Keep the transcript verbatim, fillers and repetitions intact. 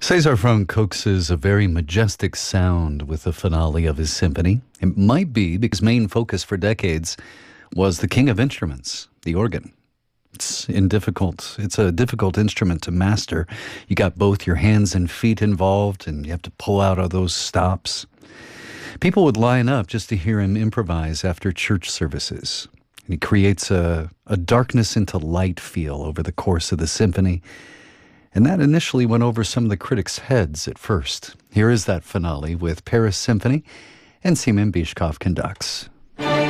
Cesar Franck coaxes a very majestic sound with the finale of his symphony. It might be because his main focus for decades was the king of instruments, the organ. It's in difficult. It's a difficult instrument to master. You got both your hands and feet involved, and you have to pull out all those stops. People would line up just to hear him improvise after church services. And he creates a, a darkness into light feel over the course of the symphony. And that initially went over some of the critics' heads at first. Here is that finale with Paris Symphony, and Semen Beishkov conducts.